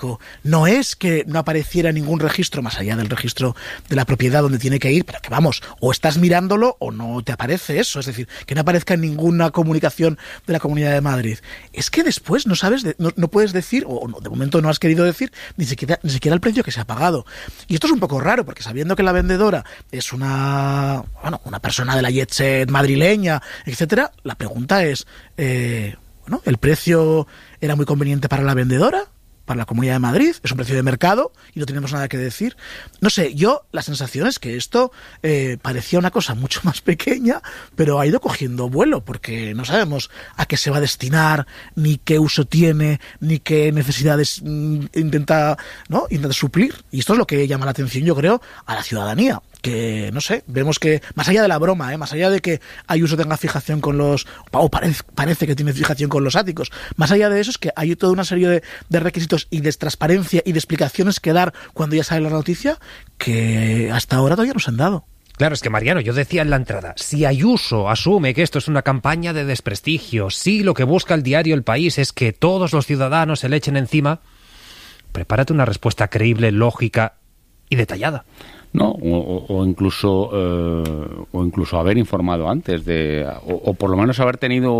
no es que no apareciera ningún registro más allá del registro de la propiedad donde tiene que ir, pero que vamos, o estás mirándolo o no te aparece eso, es decir, que no aparezca en ninguna comunicación de la Comunidad de Madrid. Es que después no sabes, no puedes decir, o de momento no has querido decir, ni siquiera el precio que se ha pagado. Y esto es un poco raro, porque sabiendo que la vendedora es una persona de la jet set madrileña, etcétera, la pregunta es, ¿el precio era muy conveniente para la vendedora? Para la Comunidad de Madrid, es un precio de mercado y no tenemos nada que decir. No sé, la sensación es que esto parecía una cosa mucho más pequeña, pero ha ido cogiendo vuelo, porque no sabemos a qué se va a destinar, ni qué uso tiene, ni qué necesidades intenta suplir. Y esto es lo que llama la atención, yo creo, a la ciudadanía. Que, no sé, vemos que, más allá de la broma, más allá de que Ayuso tenga fijación con parece que tiene fijación con los áticos, más allá de eso es que hay toda una serie de requisitos y de transparencia y de explicaciones que dar cuando ya sale la noticia que hasta ahora todavía no se han dado. Claro, es que Mariano, yo decía en la entrada, si Ayuso asume que esto es una campaña de desprestigio, si lo que busca el diario El País es que todos los ciudadanos se le echen encima, prepárate una respuesta creíble, lógica y detallada. No, o incluso haber informado antes o por lo menos haber tenido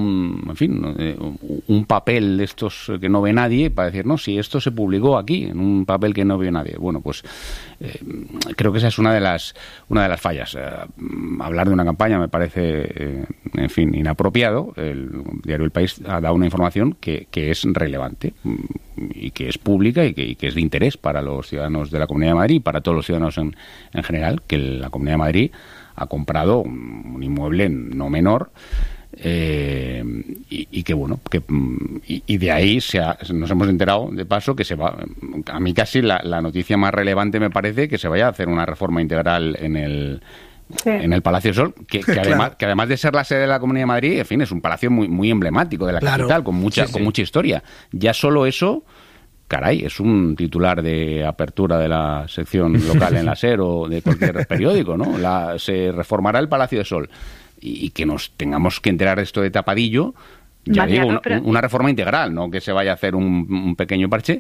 un papel de estos que no ve nadie para decir, no, si esto se publicó aquí en un papel que no vio nadie. Bueno, pues creo que esa es una de las fallas. Hablar de una campaña me parece inapropiado. El diario El País ha dado una información que es relevante y que es pública y que es de interés para los ciudadanos de la Comunidad de Madrid y para todos los ciudadanos en general, que la Comunidad de Madrid ha comprado un inmueble no menor y de ahí nos hemos enterado de paso que se va, a mí casi la noticia más relevante me parece que se vaya a hacer una reforma integral en el Palacio Sol, que además de ser la sede de la Comunidad de Madrid, en fin, es un palacio muy, muy emblemático de la capital, con mucha historia. Ya solo eso, caray, es un titular de apertura de la sección local en la SER o de cualquier periódico, ¿no? Se reformará el Palacio de Sol. Y que nos tengamos que enterar de esto de tapadillo, una reforma integral, no que se vaya a hacer un pequeño parche,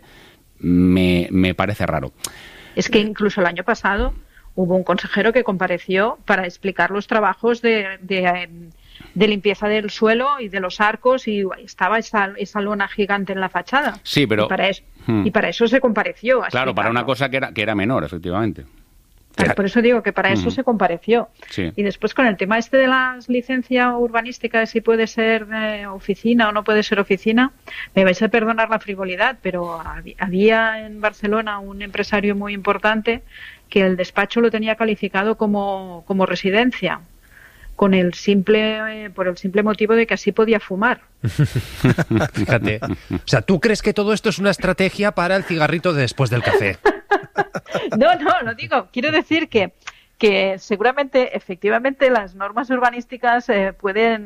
me parece raro. Es que incluso el año pasado hubo un consejero que compareció para explicar los trabajos de limpieza del suelo y de los arcos, y estaba esa lona gigante en la fachada. Sí, pero y para eso se compareció. Claro, para una cosa que era menor, efectivamente. Claro, por eso digo que para eso se compareció. Sí. Y después con el tema de las licencias urbanísticas, si puede ser oficina o no puede ser oficina, me vais a perdonar la frivolidad, pero había en Barcelona un empresario muy importante que el despacho lo tenía calificado como residencia, por el simple motivo de que así podía fumar. Fíjate. O sea, ¿tú crees que todo esto es una estrategia para el cigarrito de después del café? No, lo digo. Quiero decir que seguramente, efectivamente, las normas urbanísticas se pueden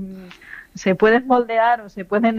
moldear o se pueden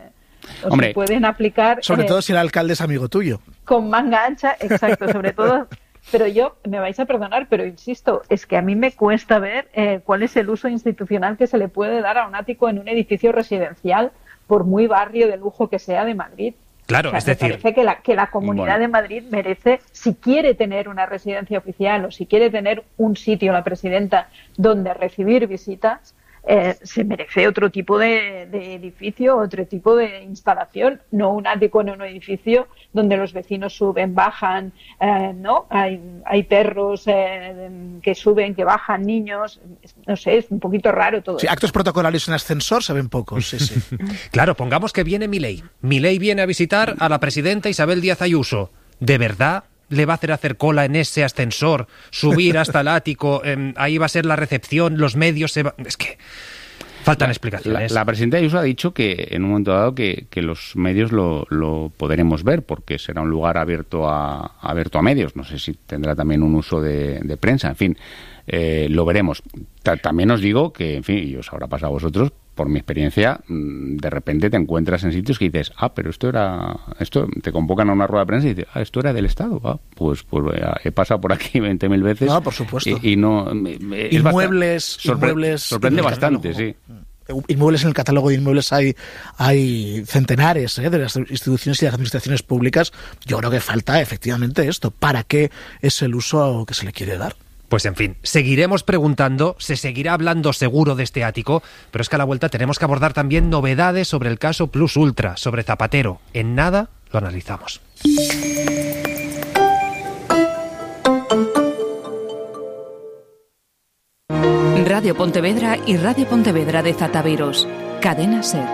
aplicar. Sobre todo si el alcalde es amigo tuyo. Con manga ancha, exacto, sobre todo. Pero me vais a perdonar, pero insisto, es que a mí me cuesta ver cuál es el uso institucional que se le puede dar a un ático en un edificio residencial, por muy barrio de lujo que sea de Madrid. Claro, o sea, es decir, me parece que la Comunidad de Madrid merece, si quiere tener una residencia oficial o si quiere tener un sitio, la presidenta, donde recibir visitas, se merece otro tipo de edificio, otro tipo de instalación, no un ático en un edificio donde los vecinos suben, bajan, ¿no? Hay perros que suben, que bajan, niños, no sé, es un poquito raro todo. Sí, actos protocolarios en ascensor se ven pocos, sí. Claro, pongamos que viene Milei. Milei viene a visitar a la presidenta Isabel Díaz Ayuso. ¿De verdad le va a hacer cola en ese ascensor, subir hasta el ático, ahí va a ser la recepción, los medios es que faltan explicaciones. La presidenta Ayuso ha dicho que en un momento dado que los medios lo podremos ver, porque será un lugar abierto a medios. No sé si tendrá también un uso de prensa, en fin, lo veremos. También os digo que, en fin, y os habrá pasado a vosotros, por mi experiencia, de repente te encuentras en sitios que dices, pero esto te convocan a una rueda de prensa y dices, esto era del Estado. Pues he pasado por aquí 20.000 veces. No, por supuesto. Y no... Inmuebles. Sorprende bastante, sí. inmuebles en el catálogo de inmuebles hay centenares de las instituciones y las administraciones públicas. Yo creo que falta efectivamente esto. ¿Para qué es el uso que se le quiere dar? Pues en fin, seguiremos preguntando, se seguirá hablando seguro de este ático, pero es que a la vuelta tenemos que abordar también novedades sobre el caso Plus Ultra, sobre Zapatero. En nada lo analizamos. Radio Pontevedra y Radio Pontevedra de Zataviros. Cadena SER.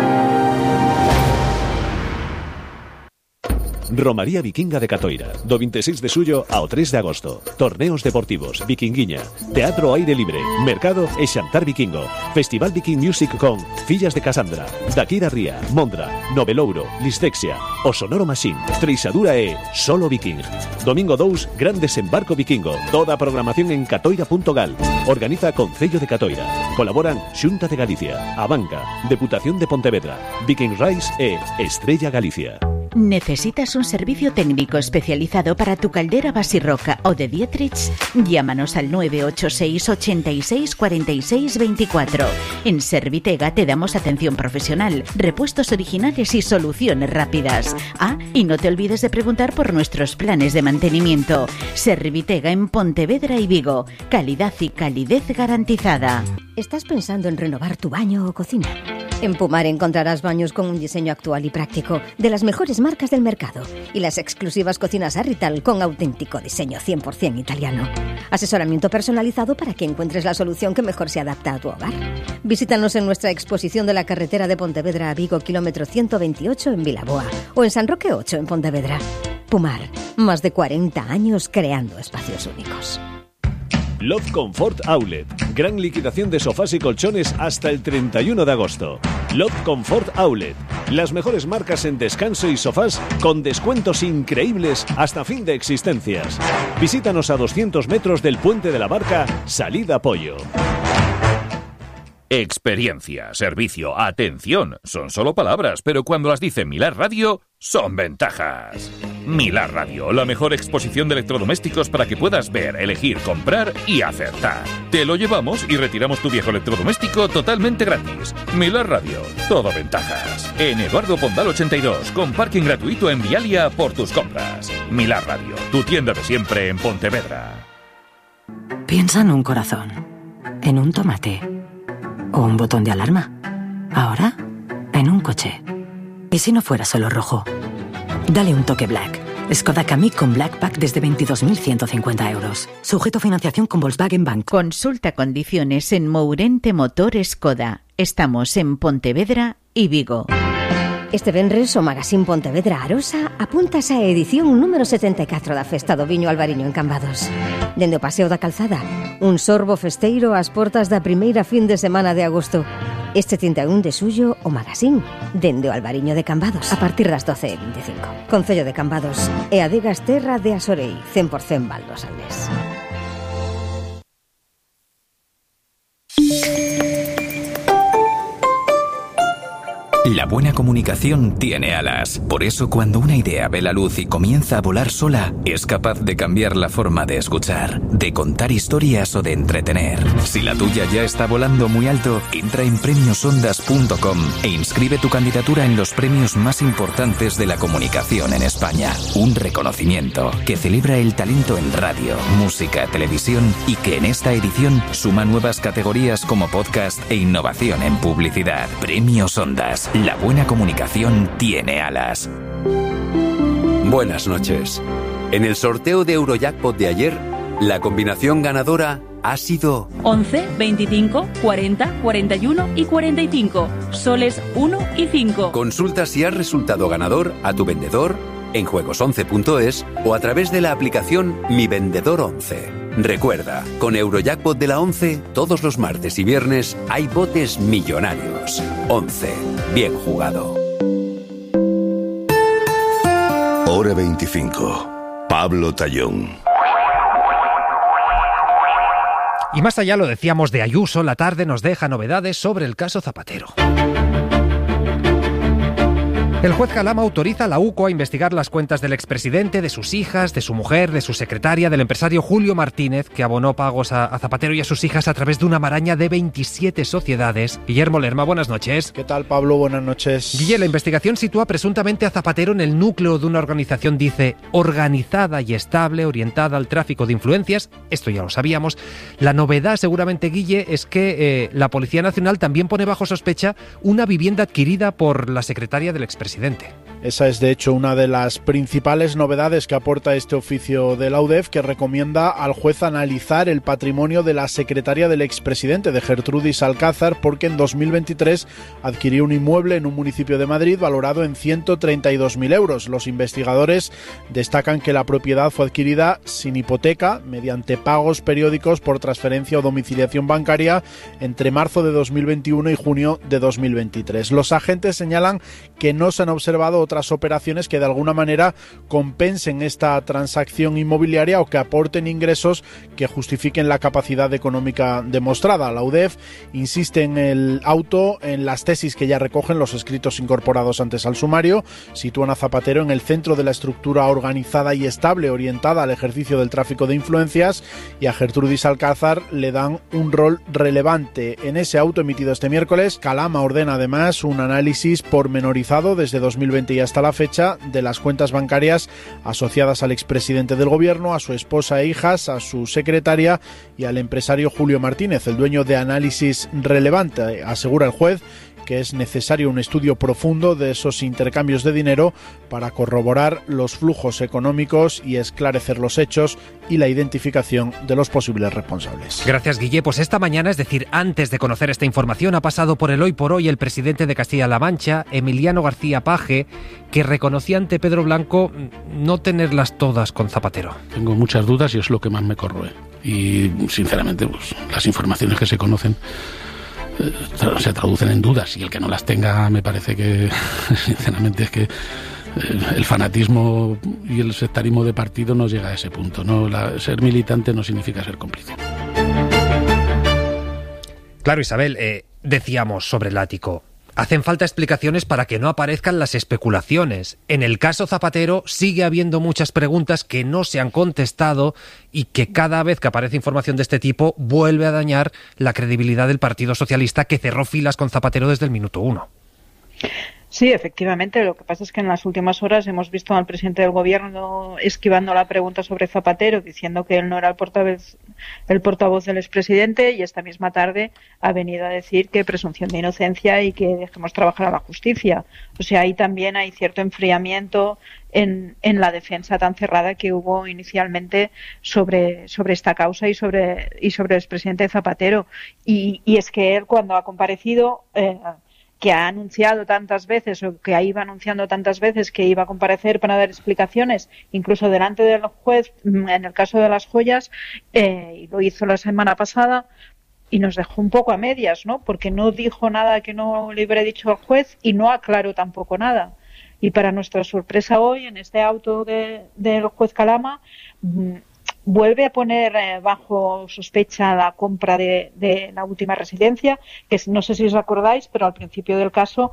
Romaría Vikinga de Catoira, do 26 de xullo ao 3 de agosto. Torneos deportivos, vikinguiña, teatro ao aire libre, mercado e xantar vikingo. Festival Viking Music con Fillas de Casandra, Daquira Ría, Mondra, Novelouro, Listexia, O Sonoro Machine, Treixadura e Solo Viking. Domingo 2, Gran Desembarco Vikingo. Toda a programación en catoira.gal. Organiza Concello de Catoira. Colaboran Xunta de Galicia, A Banca, Deputación de Pontevedra, Viking Rise e Estrella Galicia. ¿Necesitas un servicio técnico especializado para tu caldera Basirroca o de Dietrich? Llámanos al 986 86 46 24. En Servitega te damos atención profesional, repuestos originales y soluciones rápidas. Y no te olvides de preguntar por nuestros planes de mantenimiento. Servitega en Pontevedra y Vigo. Calidad y calidez garantizada. ¿Estás pensando en renovar tu baño o cocina? En Pumar encontrarás baños con un diseño actual y práctico, de las mejores marcas del mercado, y las exclusivas cocinas Arrital con auténtico diseño 100% italiano. Asesoramiento personalizado para que encuentres la solución que mejor se adapta a tu hogar. Visítanos en nuestra exposición de la carretera de Pontevedra a Vigo, kilómetro 128 en Vilaboa, o en San Roque 8 en Pontevedra. Pumar, más de 40 años creando espacios únicos. Love Comfort Outlet. Gran liquidación de sofás y colchones hasta el 31 de agosto. Love Comfort Outlet. Las mejores marcas en descanso y sofás con descuentos increíbles hasta fin de existencias. Visítanos a 200 metros del Puente de la Barca, salida Pollo. Experiencia, servicio, atención, son solo palabras, pero cuando las dice Milar Radio, son ventajas. Milar Radio, la mejor exposición de electrodomésticos para que puedas ver, elegir, comprar y acertar. Te lo llevamos y retiramos tu viejo electrodoméstico totalmente gratis. Milar Radio, todo ventajas. En Eduardo Pondal 82, con parking gratuito en Vialia por tus compras. Milar Radio, tu tienda de siempre en Pontevedra. Piensa en un corazón, en un tomate o un botón de alarma. Ahora, en un coche. ¿Y si no fuera solo rojo? Dale un toque Black. Skoda Kamiq con Black Pack desde 22.150 euros. Sujeto a financiación con Volkswagen Bank. Consulta condiciones en Mourente Motor Skoda. Estamos en Pontevedra y Vigo. Este venres o Magazín Pontevedra Arosa apuntas a edición número 74 da Festa do Viño Albariño en Cambados. Dende o Paseo da Calzada, un sorbo festeiro ás portas da primeira fin de semana de agosto. Este 31 de xullo, o Magazín, dende o Albariño de Cambados, a partir das 12:25. Concello de Cambados e Adegas Terra de Asorei, 100% Baldos Aldés. La buena comunicación tiene alas. Por eso, cuando una idea ve la luz y comienza a volar sola, es capaz de cambiar la forma de escuchar, de contar historias o de entretener. Si la tuya ya está volando muy alto, entra en premiosondas.com e inscribe tu candidatura en los premios más importantes de la comunicación en España. Un reconocimiento que celebra el talento en radio, música, televisión y que en esta edición suma nuevas categorías como podcast e innovación en publicidad. Premios Ondas. La buena comunicación tiene alas. Buenas noches. En el sorteo de Eurojackpot de ayer, la combinación ganadora ha sido 11, 25, 40, 41 y 45. Soles 1 y 5. Consulta si has resultado ganador a tu vendedor en juegos11.es o a través de la aplicación Mi Vendedor 11. Recuerda, con Eurojackpot de la 11, todos los martes y viernes hay botes millonarios. 11. Bien jugado. Hora 25. Pablo Tallón. Y más allá, lo decíamos de Ayuso, la tarde nos deja novedades sobre el caso Zapatero. El juez Calama autoriza a la UCO a investigar las cuentas del expresidente, de sus hijas, de su mujer, de su secretaria, del empresario Julio Martínez, que abonó pagos a Zapatero y a sus hijas a través de una maraña de 27 sociedades. Guillermo Lerma, buenas noches. ¿Qué tal, Pablo? Buenas noches. Guille, la investigación sitúa presuntamente a Zapatero en el núcleo de una organización, dice, organizada y estable, orientada al tráfico de influencias. Esto ya lo sabíamos. La novedad, seguramente, Guille, es que la Policía Nacional también pone bajo sospecha una vivienda adquirida por la secretaria del expresidente. Esa es, de hecho, una de las principales novedades que aporta este oficio de la UDEF, que recomienda al juez analizar el patrimonio de la secretaria del expresidente, de Gertrudis Alcázar, porque en 2023 adquirió un inmueble en un municipio de Madrid valorado en 132.000 euros. Los investigadores destacan que la propiedad fue adquirida sin hipoteca, mediante pagos periódicos por transferencia o domiciliación bancaria entre marzo de 2021 y junio de 2023. Los agentes señalan que no se han observado otras operaciones que de alguna manera compensen esta transacción inmobiliaria o que aporten ingresos que justifiquen la capacidad económica demostrada. La UDEF insiste en el auto en las tesis que ya recogen los escritos incorporados antes al sumario. Sitúan a Zapatero en el centro de la estructura organizada y estable orientada al ejercicio del tráfico de influencias, y a Gertrudis Alcázar le dan un rol relevante. En ese auto emitido este miércoles, Calama ordena además un análisis pormenorizado desde 2020 y hasta la fecha de las cuentas bancarias asociadas al expresidente del gobierno, a su esposa e hijas, a su secretaria y al empresario Julio Martínez. El dueño de Análisis Relevante asegura el juez que es necesario un estudio profundo de esos intercambios de dinero para corroborar los flujos económicos y esclarecer los hechos y la identificación de los posibles responsables. Gracias, Guille. Pues esta mañana, es decir, antes de conocer esta información, ha pasado por el Hoy por Hoy el presidente de Castilla-La Mancha, Emiliano García Paje, que reconocía ante Pedro Blanco no tenerlas todas con Zapatero. Tengo muchas dudas y es lo que más me corroe. Y, sinceramente, pues las informaciones que se conocen se traducen en dudas, y el que no las tenga, me parece que, sinceramente, es que el fanatismo y el sectarismo de partido no llega a ese punto. Ser militante no significa ser cómplice. Claro, Isabel, decíamos sobre el ático. Hacen falta explicaciones para que no aparezcan las especulaciones. En el caso Zapatero sigue habiendo muchas preguntas que no se han contestado y que cada vez que aparece información de este tipo vuelve a dañar la credibilidad del Partido Socialista, que cerró filas con Zapatero desde el minuto 1. Sí, efectivamente. Lo que pasa es que en las últimas horas hemos visto al presidente del gobierno esquivando la pregunta sobre Zapatero, diciendo que él no era el portavoz del expresidente, y esta misma tarde ha venido a decir que presunción de inocencia y que dejemos trabajar a la justicia. O sea, ahí también hay cierto enfriamiento en la defensa tan cerrada que hubo inicialmente sobre esta causa y sobre el expresidente Zapatero. Y es que él, cuando ha comparecido, que ha anunciado tantas veces, o que iba anunciando tantas veces que iba a comparecer para dar explicaciones, incluso delante del juez, en el caso de las joyas, y lo hizo la semana pasada, y nos dejó un poco a medias, ¿no? Porque no dijo nada que no le hubiera dicho al juez y no aclaró tampoco nada. Y para nuestra sorpresa hoy, en este auto del juez Calama, vuelve a poner bajo sospecha la compra de la última residencia, que no sé si os acordáis, pero al principio del caso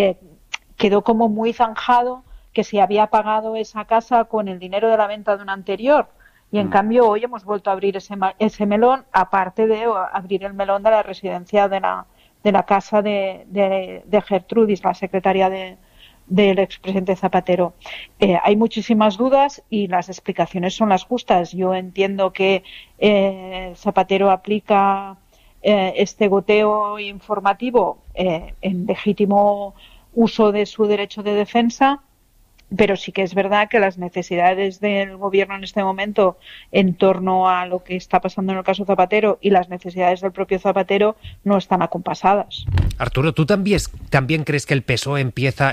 quedó como muy zanjado que se había pagado esa casa con el dinero de la venta de una anterior. Y en cambio hoy hemos vuelto a abrir ese melón, aparte de abrir el melón de la residencia de la casa de Gertrudis, la secretaria del expresidente Zapatero. Hay muchísimas dudas y las explicaciones son las justas. Yo entiendo que Zapatero aplica este goteo informativo en legítimo uso de su derecho de defensa, pero sí que es verdad que las necesidades del gobierno en este momento en torno a lo que está pasando en el caso Zapatero y las necesidades del propio Zapatero no están acompasadas. Arturo, ¿tú también crees que el PSOE empieza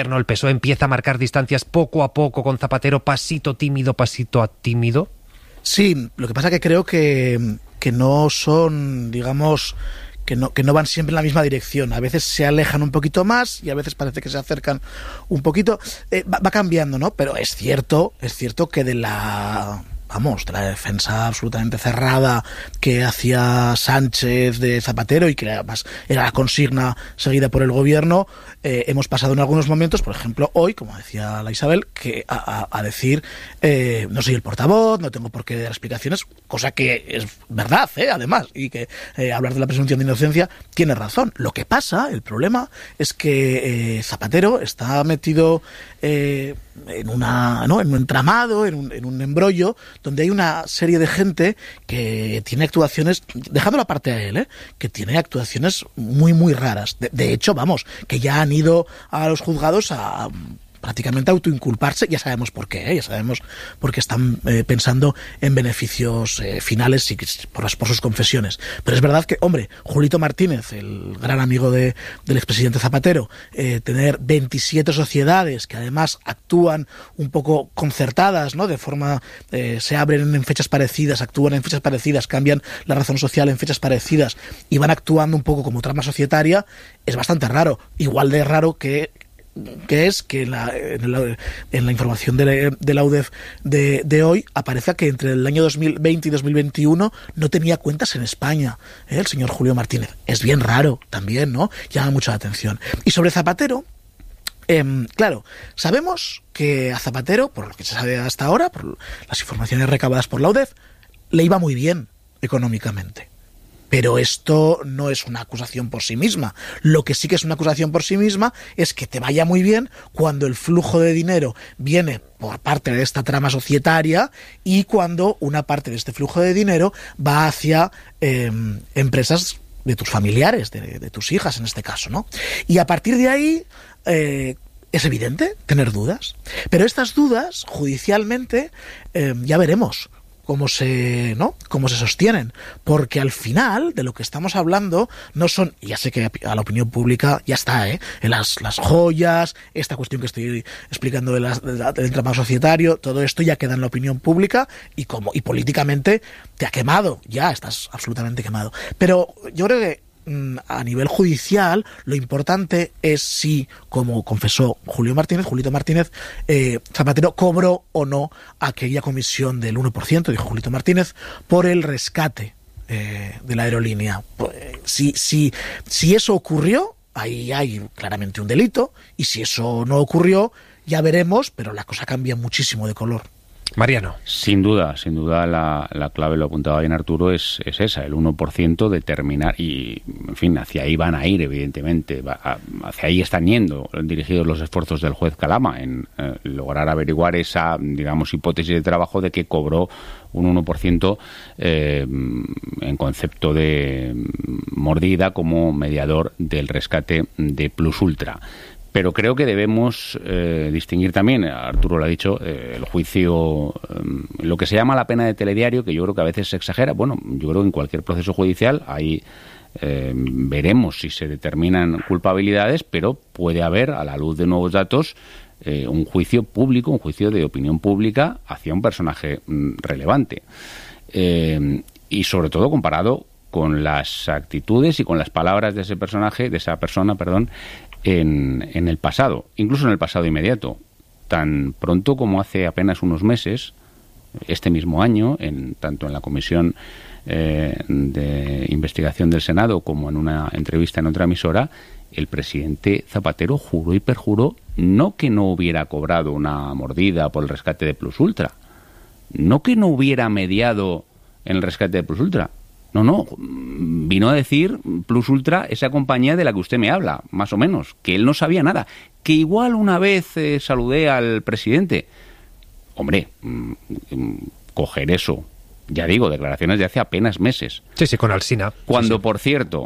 a marcar distancias poco a poco con Zapatero, pasito tímido, pasito a tímido? Sí, lo que pasa que creo que no son, digamos, que no van siempre en la misma dirección. A veces se alejan un poquito más y a veces parece que se acercan un poquito. Va cambiando, ¿no? Pero es cierto que de la vamos, de la defensa absolutamente cerrada que hacía Sánchez de Zapatero y que además era la consigna seguida por el gobierno, hemos pasado en algunos momentos, por ejemplo hoy, como decía la Isabel, que a decir no soy el portavoz, no tengo por qué dar explicaciones, cosa que es verdad, además, y que hablar de la presunción de inocencia tiene razón. Lo que pasa, el problema, es que Zapatero está metido en un entramado, en un embrollo, donde hay una serie de gente que tiene actuaciones, dejándolo aparte a él, que tiene actuaciones muy, muy raras. De hecho, vamos, que ya han ido a los juzgados a prácticamente autoinculparse, ya sabemos por qué, ya sabemos por qué están pensando en beneficios finales y por sus confesiones. Pero es verdad que, hombre, Julito Martínez, el gran amigo del expresidente Zapatero, tener 27 sociedades que además actúan un poco concertadas, ¿no? De forma, se abren en fechas parecidas, actúan en fechas parecidas, cambian la razón social en fechas parecidas y van actuando un poco como trama societaria, es bastante raro. Igual de raro que es que en la información de la UDEF de hoy aparece que entre el año 2020 y 2021 no tenía cuentas en España, el señor Julio Martínez. Es bien raro también, ¿no? Llama mucho la atención. Y sobre Zapatero, claro, sabemos que a Zapatero, por lo que se sabe hasta ahora, por las informaciones recabadas por la UDEF, le iba muy bien económicamente. Pero esto no es una acusación por sí misma. Lo que sí que es una acusación por sí misma es que te vaya muy bien cuando el flujo de dinero viene por parte de esta trama societaria y cuando una parte de este flujo de dinero va hacia empresas de tus familiares, de tus hijas en este caso, ¿no? Y a partir de ahí es evidente tener dudas. Pero estas dudas, judicialmente, ya veremos cómo se sostienen, porque al final de lo que estamos hablando no son, ya sé que a la opinión pública ya está, las joyas, esta cuestión que estoy explicando del entramado societario, todo esto ya queda en la opinión pública y políticamente te ha quemado, ya estás absolutamente quemado. Pero yo creo que a nivel judicial lo importante es si, como confesó Julito Martínez, Zapatero cobró o no aquella comisión del 1%, dijo Julito Martínez, por el rescate de la aerolínea. Si eso ocurrió, ahí hay claramente un delito, y si eso no ocurrió, ya veremos, pero la cosa cambia muchísimo de color. Mariano. Sin duda la clave, lo apuntaba bien Arturo, es esa, el 1% determinar, y en fin, hacia ahí van a ir, evidentemente, hacia ahí están yendo dirigidos los esfuerzos del juez Calama en lograr averiguar esa, digamos, hipótesis de trabajo de que cobró un 1% en concepto de mordida como mediador del rescate de Plus Ultra. Pero creo que debemos distinguir también, Arturo lo ha dicho, el juicio, lo que se llama la pena de telediario, que yo creo que a veces se exagera. Bueno, yo creo que en cualquier proceso judicial ahí veremos si se determinan culpabilidades, pero puede haber, a la luz de nuevos datos, un juicio público, un juicio de opinión pública hacia un personaje relevante. Y sobre todo comparado con las actitudes y con las palabras de ese personaje, de esa persona, en el pasado, incluso en el pasado inmediato. Tan pronto como hace apenas unos meses, este mismo año, tanto en la Comisión de Investigación del Senado como en una entrevista en otra emisora, el presidente Zapatero juró y perjuró no que no hubiera cobrado una mordida por el rescate de Plus Ultra, no que no hubiera mediado en el rescate de Plus Ultra. No, vino a decir Plus Ultra, esa compañía de la que usted me habla, más o menos, que él no sabía nada, que igual una vez saludé al presidente. Hombre, coger eso, ya digo, declaraciones de hace apenas meses. Sí, con Alsina. Cuando, por cierto,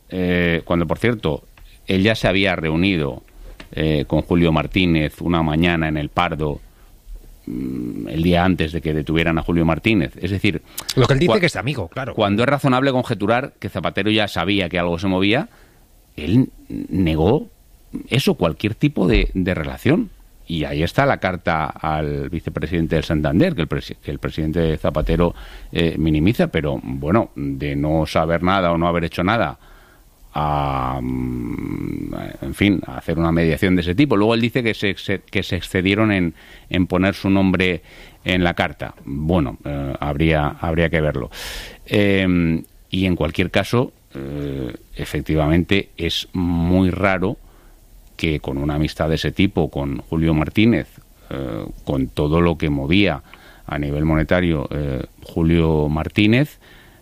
él ya se había reunido con Julio Martínez una mañana en el Pardo, el día antes de que detuvieran a Julio Martínez. Es decir, lo que él dice que es amigo, claro. Cuando es razonable conjeturar que Zapatero ya sabía que algo se movía, él negó eso, cualquier tipo de relación. Y ahí está la carta al vicepresidente del Santander, que el presidente Zapatero minimiza, pero bueno, de no saber nada o no haber hecho nada en fin, a hacer una mediación de ese tipo. Luego él dice que se excedieron en poner su nombre en la carta. Bueno, habría que verlo. Y en cualquier caso, efectivamente, es muy raro que con una amistad de ese tipo, con Julio Martínez, con todo lo que movía a nivel monetario Julio Martínez,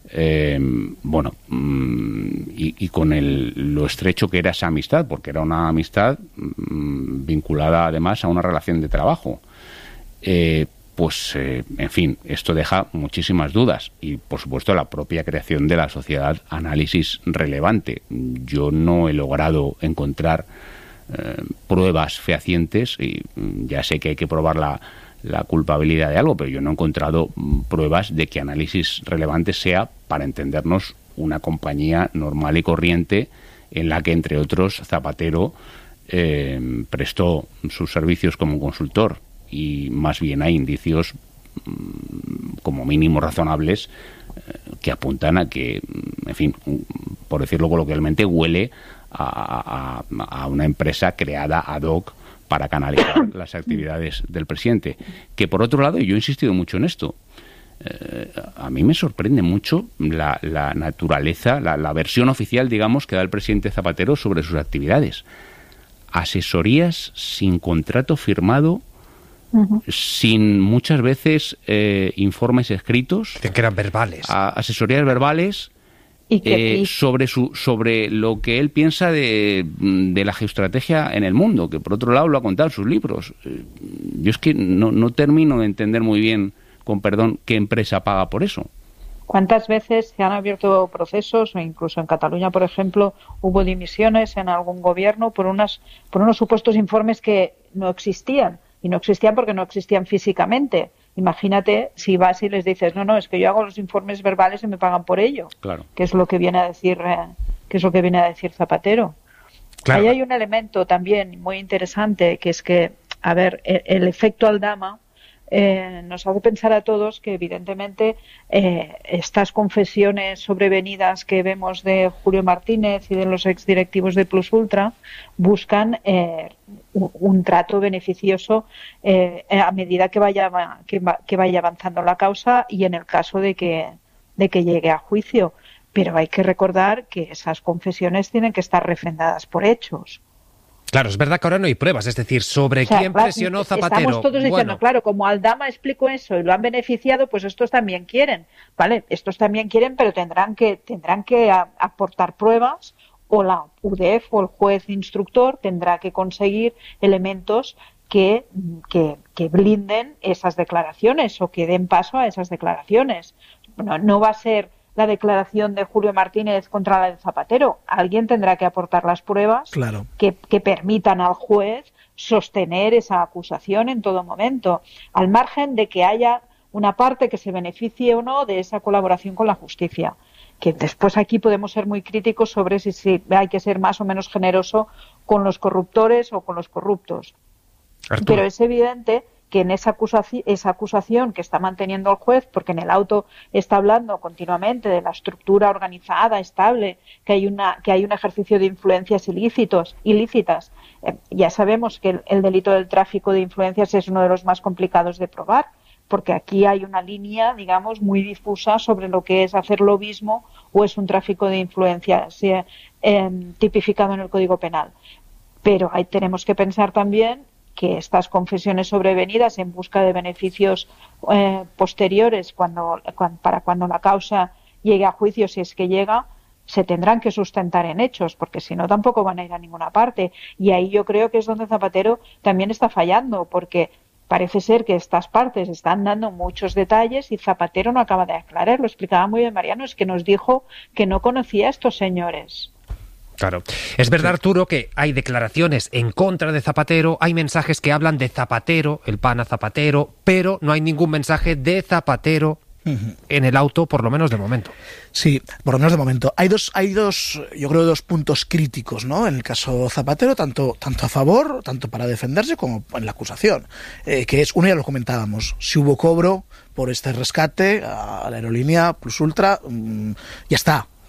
y con lo estrecho que era esa amistad, porque era una amistad vinculada además a una relación de trabajo, en fin, esto deja muchísimas dudas y, por supuesto, la propia creación de la sociedad Análisis Relevante. Yo no he logrado encontrar pruebas fehacientes, y ya sé que hay que probar la culpabilidad de algo, pero yo no he encontrado pruebas de que Análisis Relevante sea, para entendernos, una compañía normal y corriente en la que, entre otros, Zapatero prestó sus servicios como consultor, y más bien hay indicios como mínimo razonables que apuntan a que, en fin, por decirlo coloquialmente, huele a una empresa creada ad hoc para canalizar las actividades del presidente. Que, por otro lado, y yo he insistido mucho en esto, a mí me sorprende mucho la naturaleza, la versión oficial, digamos, que da el presidente Zapatero sobre sus actividades. Asesorías sin contrato firmado, sin muchas veces informes escritos. Que eran verbales. Asesorías verbales. Sobre lo que él piensa de la geoestrategia en el mundo, que por otro lado lo ha contado en sus libros. Yo es que no termino de entender muy bien, con perdón, qué empresa paga por eso. ¿Cuántas veces se han abierto procesos, o incluso en Cataluña, por ejemplo, hubo dimisiones en algún gobierno por unos supuestos informes que no existían? Y no existían porque no existían físicamente. Imagínate si vas y les dices, no, es que yo hago los informes verbales y me pagan por ello. Claro. Que es lo que viene a decir, Zapatero. Claro. Ahí hay un elemento también muy interesante, que es que, a ver, el efecto Aldama nos hace pensar a todos que, evidentemente, estas confesiones sobrevenidas que vemos de Julio Martínez y de los exdirectivos de Plus Ultra buscan un trato beneficioso a medida que vaya avanzando la causa y en el caso de que llegue a juicio. Pero hay que recordar que esas confesiones tienen que estar refrendadas por hechos. Claro, es verdad que ahora no hay pruebas, es decir, sobre quién presionó Zapatero. Estamos todos diciendo, claro, como Aldama explicó eso y lo han beneficiado, pues estos también quieren, ¿vale? Estos también quieren, pero tendrán que aportar pruebas, o la UDEF o el juez instructor tendrá que conseguir elementos que blinden esas declaraciones o que den paso a esas declaraciones. No va a ser la declaración de Julio Martínez contra la de Zapatero. Alguien tendrá que aportar las pruebas, claro, que permitan al juez sostener esa acusación en todo momento, al margen de que haya una parte que se beneficie o no de esa colaboración con la justicia. Que después aquí podemos ser muy críticos sobre si hay que ser más o menos generoso con los corruptores o con los corruptos. Arturo. Pero es evidente que en esa acusación que está manteniendo el juez, porque en el auto está hablando continuamente de la estructura organizada, estable, que hay un ejercicio de influencias ilícitas. Ya sabemos que el delito del tráfico de influencias es uno de los más complicados de probar, porque aquí hay una línea, digamos, muy difusa sobre lo que es hacer lobismo o es un tráfico de influencias tipificado en el Código Penal. Pero ahí tenemos que pensar también que estas confesiones sobrevenidas en busca de beneficios posteriores para cuando la causa llegue a juicio, si es que llega, se tendrán que sustentar en hechos, porque si no tampoco van a ir a ninguna parte. Y ahí yo creo que es donde Zapatero también está fallando, porque parece ser que estas partes están dando muchos detalles y Zapatero no acaba de aclarar. Lo explicaba muy bien Mariano, es que nos dijo que no conocía a estos señores. Claro. Es verdad, Arturo, que hay declaraciones en contra de Zapatero, hay mensajes que hablan de Zapatero, el pana Zapatero, pero no hay ningún mensaje de Zapatero en el auto, por lo menos de momento. Sí, por lo menos de momento. Hay dos, yo creo, dos puntos críticos, ¿no? En el caso Zapatero, tanto a favor, tanto para defenderse como en la acusación. Que es, uno ya lo comentábamos, si hubo cobro por este rescate a la aerolínea Plus Ultra, ya está.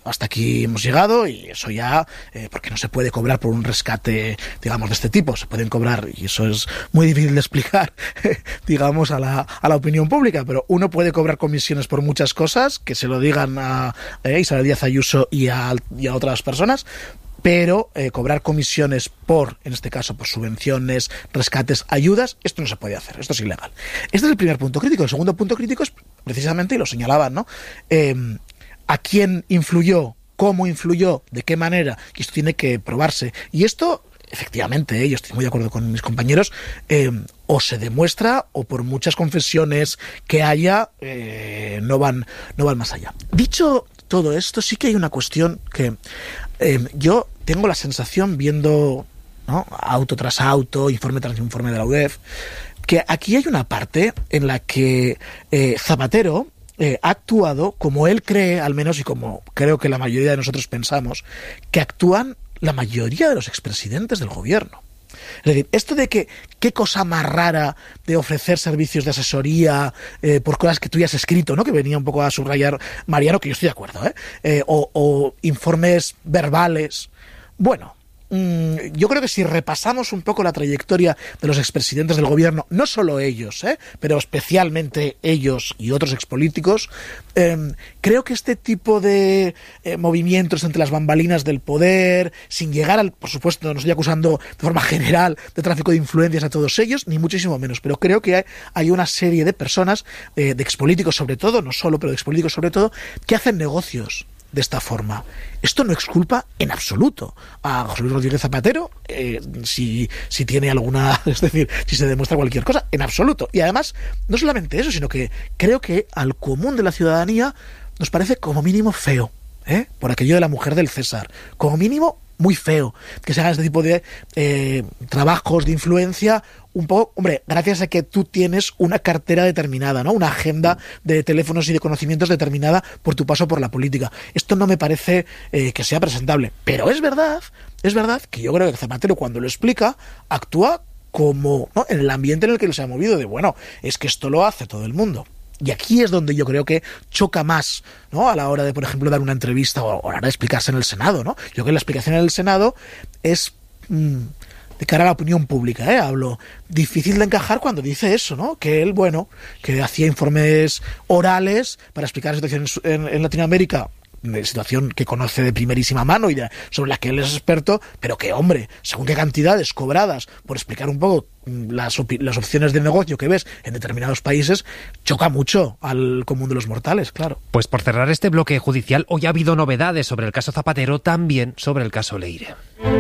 hasta aquí hemos llegado y eso ya, porque no se puede cobrar por un rescate, digamos, de este tipo. Se pueden cobrar, y eso es muy difícil de explicar, digamos, a la opinión pública, pero uno puede cobrar comisiones por muchas cosas, que se lo digan a Isabel Díaz Ayuso y a otras personas, pero cobrar comisiones por, en este caso, por subvenciones, rescates, ayudas, esto no se puede hacer, esto es ilegal. Este es el primer punto crítico. El segundo punto crítico es precisamente, y lo señalaban, ¿no? ¿A quién influyó? ¿Cómo influyó? ¿De qué manera? Y esto tiene que probarse. Y esto, efectivamente, yo estoy muy de acuerdo con mis compañeros, o se demuestra, o por muchas confesiones que haya, no van más allá. Dicho todo esto, sí que hay una cuestión que yo tengo la sensación, viendo, ¿no?, auto tras auto, informe tras informe de la UDEF, que aquí hay una parte en la que Zapatero ha actuado como él cree, al menos, y como creo que la mayoría de nosotros pensamos, que actúan la mayoría de los expresidentes del gobierno. Es decir, esto de que qué cosa más rara de ofrecer servicios de asesoría por cosas que tú ya has escrito, ¿no?, que venía un poco a subrayar Mariano, que yo estoy de acuerdo, o informes verbales. Bueno, yo creo que si repasamos un poco la trayectoria de los expresidentes del gobierno, no solo ellos, pero especialmente ellos y otros expolíticos, creo que este tipo de movimientos entre las bambalinas del poder, sin llegar al, por supuesto, no estoy acusando de forma general de tráfico de influencias a todos ellos, ni muchísimo menos, pero creo que hay una serie de personas, de expolíticos sobre todo, no solo, pero de expolíticos sobre todo, que hacen negocios de esta forma. Esto no exculpa en absoluto a José Luis Rodríguez Zapatero, si tiene alguna, es decir, si se demuestra cualquier cosa, en absoluto. Y además, no solamente eso, sino que creo que al común de la ciudadanía nos parece como mínimo feo, por aquello de la mujer del César, como mínimo muy feo que se hagan este tipo de trabajos de influencia, un poco, hombre, gracias a que tú tienes una cartera determinada, ¿no?, una agenda de teléfonos y de conocimientos determinada por tu paso por la política. Esto no me parece que sea presentable, pero es verdad que yo creo que Zapatero, cuando lo explica, actúa como, ¿no?, en el ambiente en el que se ha movido, de bueno, es que esto lo hace todo el mundo. Y aquí es donde yo creo que choca más, ¿no?, a la hora de, por ejemplo, dar una entrevista o a la hora de explicarse en el Senado, ¿no? Yo creo que la explicación en el Senado es, de cara a la opinión pública, hablo, difícil de encajar cuando dice eso, ¿no? Que él, bueno, que hacía informes orales para explicar la situación en Latinoamérica, de situación que conoce de primerísima mano y sobre la que él es experto, pero que, hombre, según qué cantidades cobradas por explicar un poco las opciones de negocio que ves en determinados países, choca mucho al común de los mortales, claro. Pues por cerrar este bloque judicial, hoy ha habido novedades sobre el caso Zapatero, también sobre el caso Leire.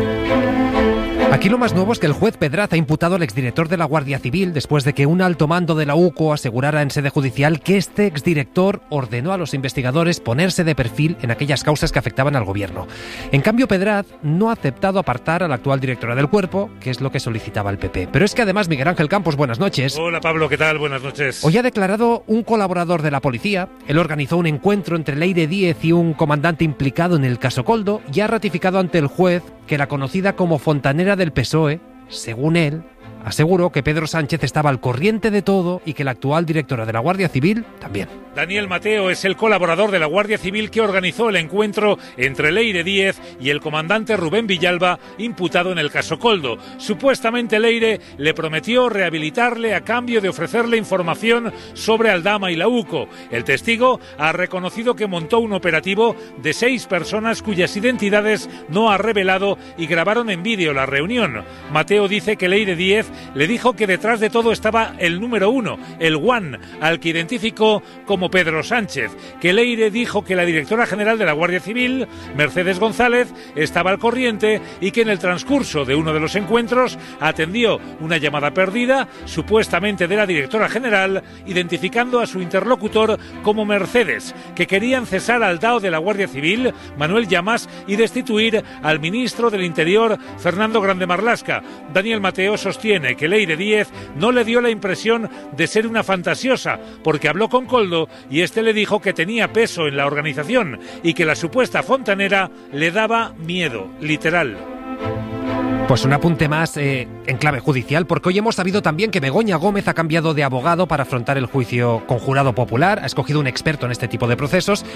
Aquí lo más nuevo es que el juez Pedraz ha imputado al exdirector de la Guardia Civil después de que un alto mando de la UCO asegurara en sede judicial que este exdirector ordenó a los investigadores ponerse de perfil en aquellas causas que afectaban al gobierno. En cambio, Pedraz no ha aceptado apartar a la actual directora del cuerpo, que es lo que solicitaba el PP. Pero es que además, Miguel Ángel Campos, buenas noches. Hola Pablo, ¿qué tal? Buenas noches. Hoy ha declarado un colaborador de la policía. Él organizó un encuentro entre Leire Díez y un comandante implicado en el caso Koldo y ha ratificado ante el juez que la conocida como fontanera del PSOE, según él, aseguró que Pedro Sánchez estaba al corriente de todo y que la actual directora de la Guardia Civil también. Daniel Mateo es el colaborador de la Guardia Civil que organizó el encuentro entre Leire Díez y el comandante Rubén Villalba, imputado en el caso Koldo. Supuestamente Leire le prometió rehabilitarle a cambio de ofrecerle información sobre Aldama y la UCO. El testigo ha reconocido que montó un operativo de 6 personas cuyas identidades no ha revelado y grabaron en vídeo la reunión. Mateo dice que Leire Díez le dijo que detrás de todo estaba el número 1, el One, al que identificó como Pedro Sánchez, que Leire dijo que la directora general de la Guardia Civil, Mercedes González, estaba al corriente y que en el transcurso de uno de los encuentros atendió una llamada perdida, supuestamente de la directora general, identificando a su interlocutor como Mercedes, que querían cesar al DAO de la Guardia Civil, Manuel Llamas, y destituir al ministro del Interior, Fernando Grande Marlaska. Daniel Mateo sostiene que Leire Díez no le dio la impresión de ser una fantasiosa, porque habló con Koldo y este le dijo que tenía peso en la organización y que la supuesta fontanera le daba miedo, literal. Pues un apunte más en clave judicial, porque hoy hemos sabido también que Begoña Gómez ha cambiado de abogado para afrontar el juicio con jurado popular, ha escogido un experto en este tipo de procesos.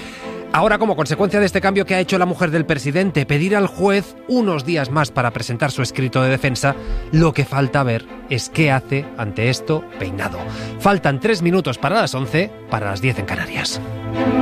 Ahora, como consecuencia de este cambio que ha hecho la mujer del presidente, pedir al juez unos días más para presentar su escrito de defensa, lo que falta ver es qué hace ante esto Peinado. Faltan 3 minutos para las 11, para las 10 en Canarias.